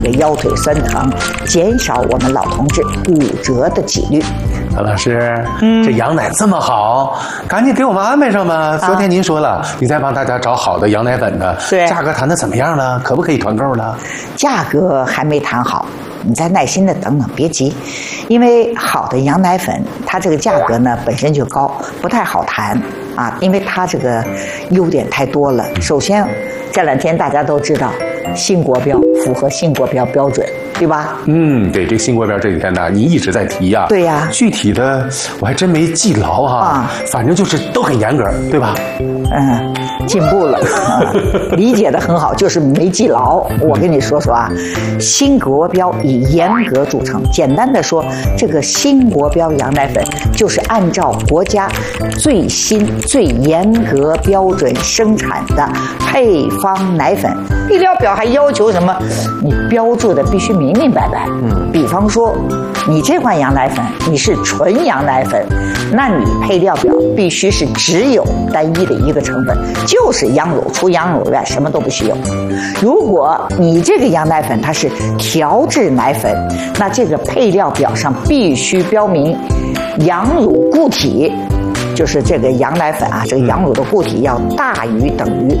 腰腿酸疼，减少我们老同志骨折的几率。 何老师，这羊奶这么好，赶紧给我们安排上吧。昨天您说了，你再帮大家找好的羊奶粉的， 对， 价格谈的怎么样了？可不可以团购了？ 价格还没谈好，你再耐心的等等，别急，因为好的羊奶粉，它这个价格呢本身就高，不太好谈啊，因为它这个优点太多了。首先，这两天大家都知道，新国标符合新国标标准。对吧？ 对，这个新国标这几天呢，你一直在提呀。 对呀。 具体的我还真没记牢哈。反正就是都很严格，对吧？ 进步了，理解的很好，就是没记牢。我跟你说说啊，新国标以严格著称。简单的说，这个新国标羊奶粉就是按照国家最新最严格标准生产的配方奶粉。配料表还要求什么？你标注的必须明明白白。比方说，你这款羊奶粉你是纯羊奶粉，那你配料表必须是只有单一的一个成分，就是羊乳，除羊乳外什么都不许有。如果你这个羊奶粉它是调制奶粉，那这个配料表上必须标明羊乳固体，就是这个羊奶粉啊，这个羊乳的固体要大于等于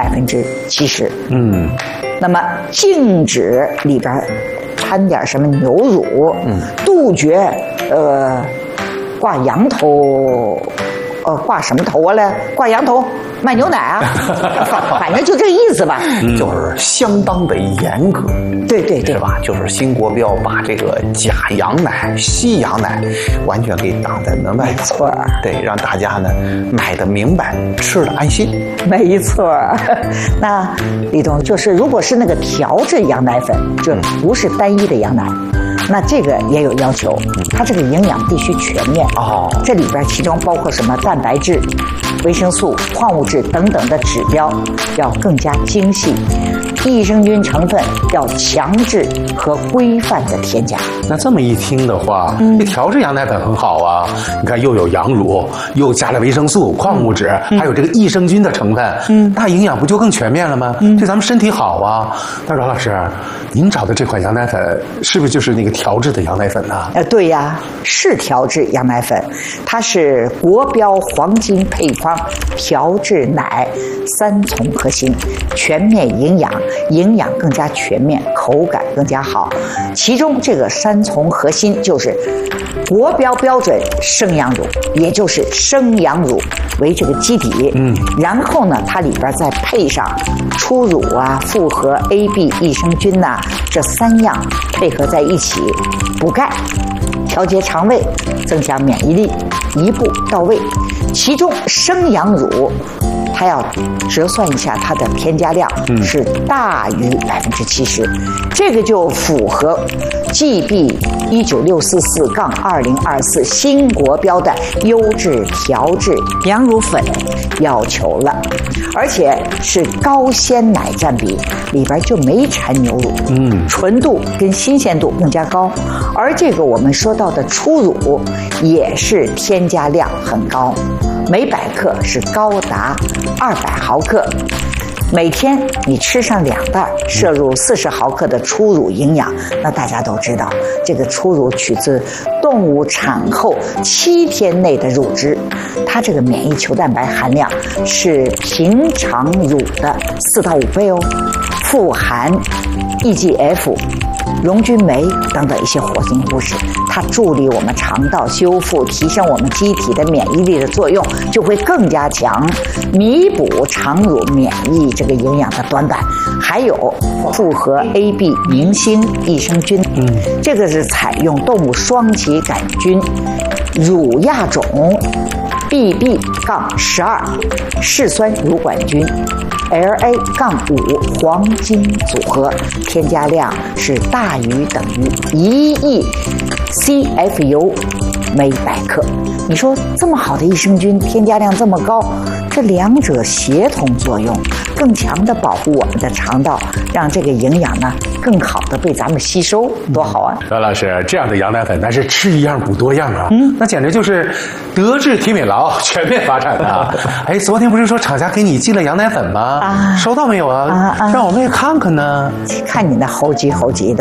70%。那么静止里边掺点什么牛乳，杜绝挂羊头，挂什么头啊嘞？挂羊头卖牛奶啊，反正就这意思吧。 就是相当的严格。 对， 是吧？就是新国标把这个假羊奶、稀羊奶完全给挡在门外。 没错。 对，让大家呢买的明白，吃的安心。 没错。那李东就是如果是那个调制羊奶粉，就不是单一的羊奶。那这个也有要求，它这个营养必须全面这里边其中包括什么蛋白质、维生素、矿物质等等的指标要更加精细，益生菌成分要强制和规范的添加。 那这么一听的话，这调制羊奶粉很好啊！你看又有羊乳，又加了维生素、矿物质，还有这个益生菌的成分，那营养不就更全面了吗？对咱们身体好啊！那饶老师，您找的这款羊奶粉是不是就是那个调制的羊奶粉呢？ 对呀，是调制羊奶粉，它是国标黄金配方调制奶3重核心，全面营养，营养更加全面，口感更加好。其中这个3重核心就是国标标准生羊乳，也就是生羊乳为这个基底，然后呢，它里边再配上初乳啊、复合 AB 益生菌呐，这3样配合在一起，补钙、调节肠胃、增强免疫力，一步到位。其中生羊乳它要折算一下它的添加量是大于70%，这个就符合 GB 19644-2024新国标的优质调制羊乳粉要求了，而且是高鲜奶占比，里边就没掺牛乳，纯度跟新鲜度更加高，而这个我们说到的初乳也是添加量很高，每100克是高达200毫克，每天你吃上2袋，摄入40毫克的初乳营养。那大家都知道，这个初乳取自动物产后7天内的乳汁，它这个免疫球蛋白含量是平常乳的4到5倍哦，富含 EGF、溶菌酶等等一些活性物质，它助力我们肠道修复，提升我们机体的免疫力的作用就会更加强，弥补常乳免疫这个营养的短板。还有复合 AB 明星益生菌，这个是采用动物双歧杆菌乳亚种 BB-12 嗜酸乳杆菌LA-5 黄金组合，添加量是大于等于1亿 CFU 每100克。你说这么好的益生菌，添加量这么高，这两者协同作用，更强的保护我们的肠道，让这个营养呢更好的被咱们吸收，多好啊！ 高老师，这样的羊奶粉那是吃一样补多样啊，那简直就是德智体美劳全面发展啊！哎，昨天不是说厂家给你寄了羊奶粉吗？收到没有啊？让我们也看看呢。 看你那猴急的。